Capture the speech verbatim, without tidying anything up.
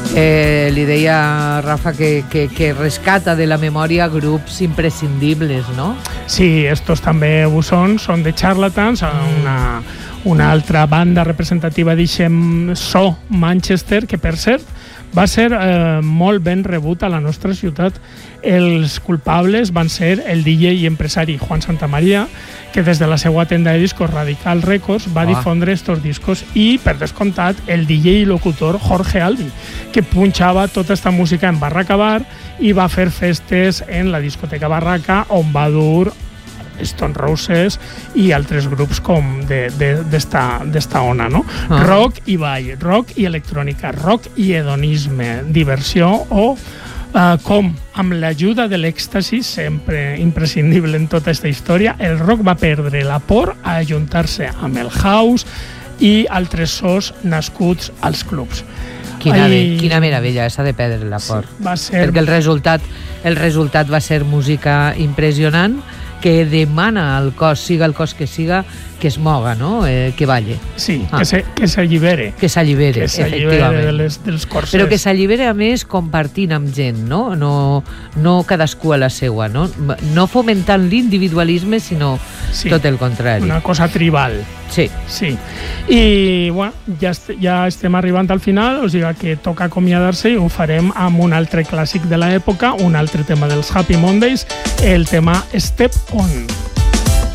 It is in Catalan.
Eh, li deia Rafa que, que, que rescata de la memòria grups imprescindibles, no? Sí, estos també ho són, són de Charlatans, una, una altra banda representativa d'ixem so Manchester, que per cert va ser eh, molt ben rebut a la nostra ciutat. Els culpables van ser el D J i empresari Juan Santamaría, que des de la seva tenda de discos Radical Records va ah. difondre estos discos, i, per descomptat, el D J i locutor Jorge Albi, que punxava tota esta música en Barraca Bar i va fer festes en la discoteca Barraca, on va dur Stone Roses i altres grups com d'esta de, de, ona, no? Ah. Rock i ball, rock i electrònica, rock i hedonisme, diversió o uh, com, amb l'ajuda de l'èxtasi, sempre imprescindible en tota aquesta història, el rock va perdre la por a ajuntar-se amb el house i altres sos nascuts als clubs. Quina, I... quina meravella, s'ha de perdre la por. Sí, va ser... Perquè el resultat, el resultat va ser música impressionant, que demana al cos, siga el cos que siga, que es moga, no? Eh, que balle. Sí, ah. que s'allibere. Que s'allibere, efectivament. De les, dels corsers. Però que s'allibere, a més, compartint amb gent, no? No, no cadascú a la seua, no? No fomentant l'individualisme, sinó sí, tot el contrari. Una cosa tribal. Sí. Sí. I, bueno, ja, est ja estem arribant al final, o sigui que toca acomiadar-se, i ho farem amb un altre clàssic de l'època, un altre tema dels Happy Mondays, el tema Step On.